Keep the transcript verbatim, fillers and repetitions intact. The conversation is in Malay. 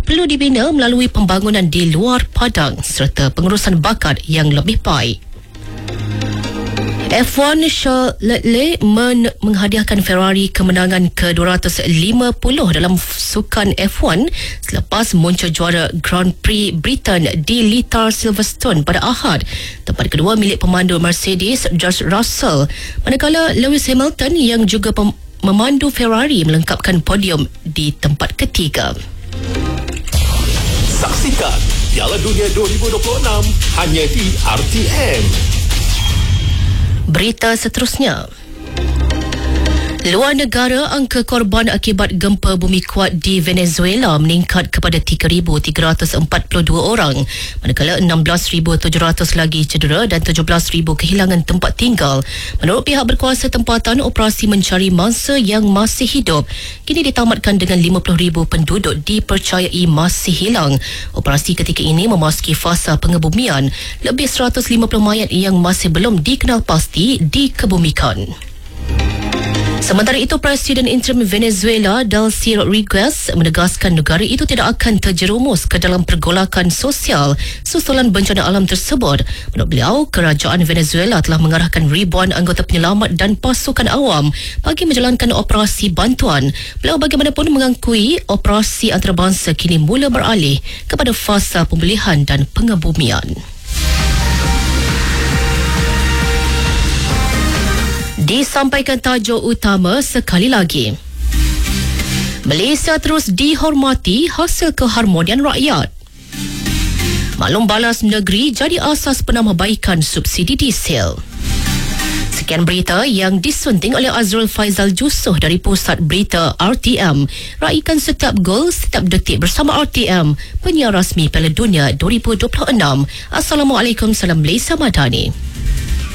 perlu dibina melalui pembangunan di luar padang serta pengurusan bakat yang lebih baik. F satu Charles Leclerc men- menghadiahkan Ferrari kemenangan ke dua ratus lima puluh dalam sukan F satu selepas muncul juara Grand Prix Britain di litar Silverstone pada Ahad. Tempat kedua milik pemandu Mercedes George Russell, manakala Lewis Hamilton yang juga pem- memandu Ferrari melengkapkan podium di tempat ketiga. Saksikan Piala Dunia dua ribu dua puluh enam hanya di R T M. Berita seterusnya. Luar negara, angka korban akibat gempa bumi kuat di Venezuela meningkat kepada tiga ribu tiga ratus empat puluh dua orang, manakala enam belas ribu tujuh ratus lagi cedera dan tujuh belas ribu kehilangan tempat tinggal. Menurut pihak berkuasa tempatan, operasi mencari mangsa yang masih hidup kini ditamatkan dengan lima puluh ribu penduduk dipercayai masih hilang. Operasi ketika ini memasuki fasa pengebumian. Lebih seratus lima puluh mayat yang masih belum dikenal pasti dikebumikan. Sementara itu, Presiden Interim Venezuela Delcy Rodriguez menegaskan negara itu tidak akan terjerumus ke dalam pergolakan sosial susulan bencana alam tersebut. Menurut beliau, kerajaan Venezuela telah mengarahkan ribuan anggota penyelamat dan pasukan awam bagi menjalankan operasi bantuan. Beliau bagaimanapun mengakui operasi antarabangsa kini mula beralih kepada fasa pemulihan dan pengebumian. Disampaikan tajuk utama sekali lagi. Malaysia terus dihormati hasil keharmonian rakyat. Maklum balas negeri jadi asas penambahbaikan subsidi diesel. Sekian berita yang disunting oleh Azrul Faizal Jusoh dari Pusat Berita R T M. Raikan setiap gol, setiap detik bersama R T M, penyiar rasmi Piala Dunia dua ribu dua puluh enam. Assalamualaikum, salam Malaysia Madani.